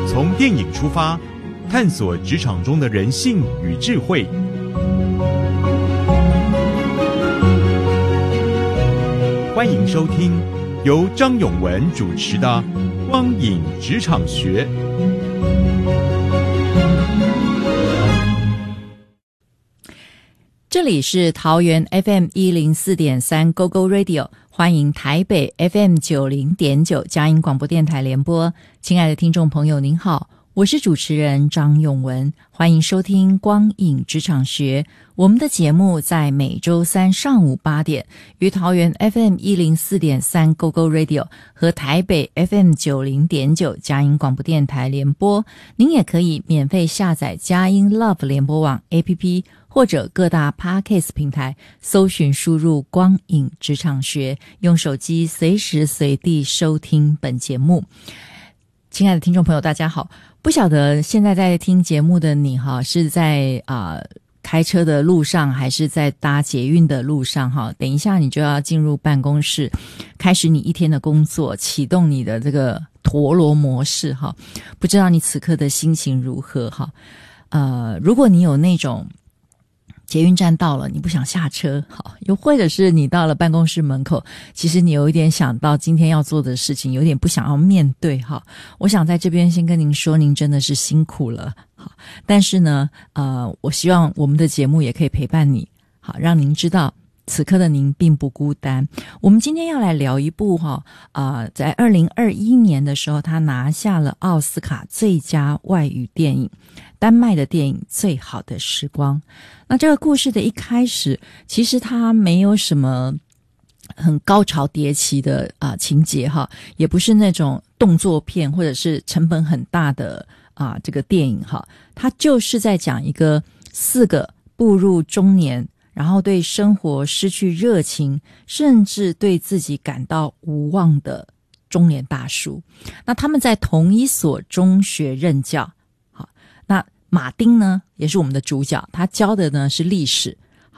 从电影出发，探索职场中的人性与智慧。欢迎收听由张永文主持的《光影职场学》。 这里是桃园 FM 104.3 GoGo Radio， 欢迎台北 FM 90.9 佳音广播电台联播。亲爱的听众朋友您好，我是主持人张永文，欢迎收听光影职场学。我们的节目在每周三上午8点于桃园 FM 104.3 GoGo Radio 和台北 FM 90.9 佳音广播电台联播。您也可以免费下载佳音 Love 联播网 APP，或者各大 Podcast 平台搜寻输入光影职场学，用手机随时随地收听本节目。亲爱的听众朋友大家好，不晓得现在在听节目的你是在开车的路上还是在搭捷运的路上等一下你就要进入办公室，开始你一天的工作，启动你的这个陀螺模式不知道你此刻的心情如何如果你有那种捷运站到了你不想下车又或者是你到了办公室门口，其实你有一点想到今天要做的事情，有点不想要面对我想在这边先跟您说，您真的是辛苦了但是呢我希望我们的节目也可以陪伴你让您知道此刻的您并不孤单。我们今天要来聊一部在2021年的时候他拿下了奥斯卡最佳外语电影，丹麦的电影《最好的时光》。那这个故事的一开始其实它没有什么很高潮迭起的情节也不是那种动作片或者是成本很大的这个电影它就是在讲一个4个步入中年，然后对生活失去热情，甚至对自己感到无望的中年大叔。那他们在同一所中学任教，那马丁呢也是我们的主角，他教的呢是历史，